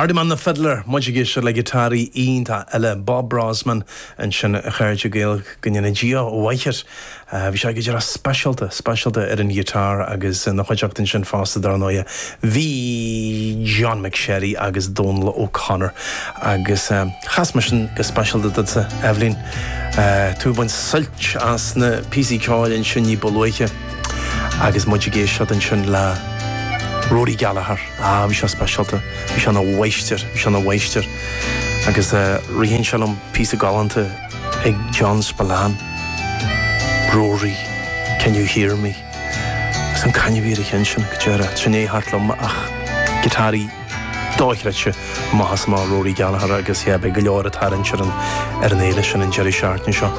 Hardiman na fiddler, muidige le gitarí ínta eile Bob Brosman an sin chairde gael gynne Gio Weichert. Bhí sé go specialta ar an gitar agus na chuideachtain sin fásta dar nóia. Bhí John McSherry agus Donal O'Connor agus chas mar sin go specialta dutsa Evelyn. Tú buin sulch as na PC cáilin sin ní bolóiche agus muidige shot an sin le Rory Gallagher, bhí sé specialta, bhí sé na waistir, agus rihéin se an písa galanta ag John Spillane. Rory, can you hear me? Gus an canne bhí a sin, go dtíire, trinné hartlam ach gitárí dóithreite mahas má Rory Gallagher agus be go leor a tarann sin ar an éile sin an Jerry Shartney seo.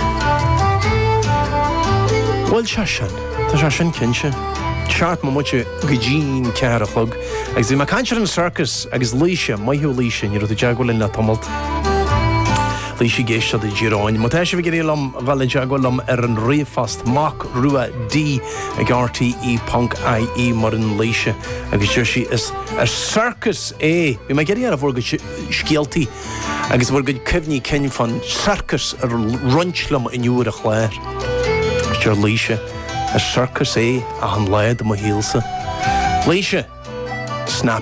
Bhfuil se sin, tá se sin cinse. Seart má muite go ddín cear a chlog. Agus bhí mar cantir an circus agus líise, maithú líise, ní rud a deagháil na tomalt. Líise géiste a ddíráin. Má teise bhí géirelam bhile deagháilm ar an riomhfast Mach Rua D ag RTE.ie mar an líise. Agus dúir si is ar circus é. Bhí mar géirí ar a bhór go scialtaí. Agus bhór go cibhní cinn fan circus ar runchlam in uair a chléir. Dúir líise. A circus é a an leid am a híalsa. Líise, snap.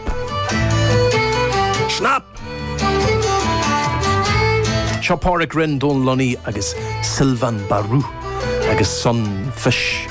Snap! Seopáric Rin Don Lunny agus Sylvan Barou agus Sunfish.